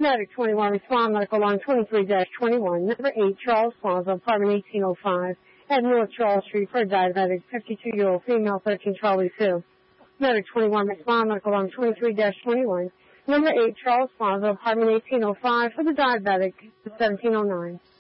Medic 21, respond medical line 23-21, number 8, Charles Plaza, apartment 1805, at North Charles Street for a diabetic, 52-year-old female, 13 Charlie 2. Medic 21, respond medical line 23-21, number 8, Charles Plaza, apartment 1805, for the diabetic, 1709.